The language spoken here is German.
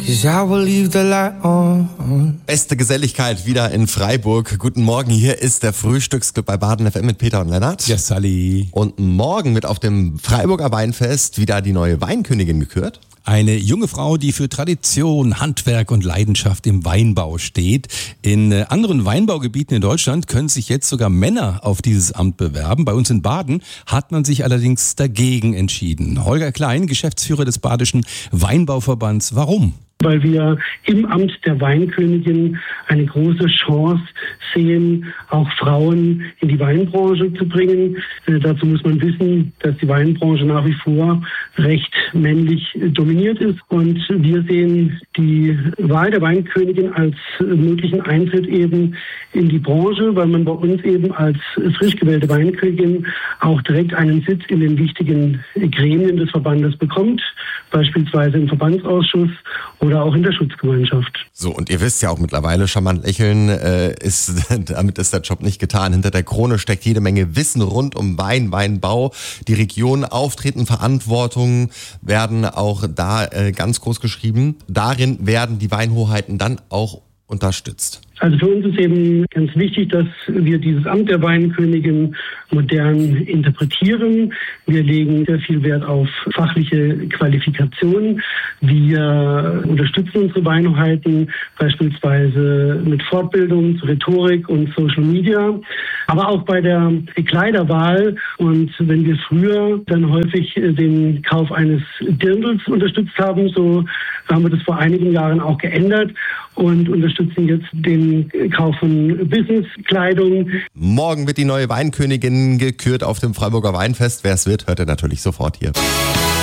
'cause I will leave the light on. Beste Geselligkeit wieder in Freiburg. Guten Morgen, hier ist der Frühstücksclub bei Baden FM mit Peter und Lennart. Ja, Sally. Und morgen wird auf dem Freiburger Weinfest wieder die neue Weinkönigin gekürt. Eine junge Frau, die für Tradition, Handwerk und Leidenschaft im Weinbau steht. In anderen Weinbaugebieten in Deutschland können sich jetzt sogar Männer auf dieses Amt bewerben. Bei uns in Baden hat man sich allerdings dagegen entschieden. Holger Klein, Geschäftsführer des Badischen Weinbauverbands. Warum? Weil wir im Amt der Weinkönigin eine große Chance sehen, auch Frauen in die Weinbranche zu bringen. Dazu muss man wissen, dass die Weinbranche nach wie vor recht männlich dominiert ist. Und wir sehen die Wahl der Weinkönigin als möglichen Eintritt eben in die Branche, weil man bei uns eben als frisch gewählte Weinkönigin auch direkt einen Sitz in den wichtigen Gremien des Verbandes bekommt, beispielsweise im Verbandsausschuss oder auch in der Schutzgemeinschaft. So, und ihr wisst ja auch mittlerweile, charmant lächeln damit ist der Job nicht getan. Hinter der Krone steckt jede Menge Wissen rund um Wein, Weinbau. Die Region, Auftreten, Verantwortung werden auch da ganz groß geschrieben. Darin werden die Weinhoheiten dann auch unterstützt. Also für uns ist eben ganz wichtig, dass wir dieses Amt der Weinkönigin modern interpretieren. Wir legen sehr viel Wert auf fachliche Qualifikation. Wir unterstützen unsere Weinhoheiten beispielsweise mit Fortbildung zu Rhetorik und Social Media, aber auch bei der Kleiderwahl. Und wenn wir früher dann häufig den Kauf eines Dirndls unterstützt haben, so haben wir das vor einigen Jahren auch geändert und unterstützen jetzt den Kauf von Businesskleidung. Morgen wird die neue Weinkönigin gekürt auf dem Freiburger Weinfest. Wer es wird, hört ihr natürlich sofort hier.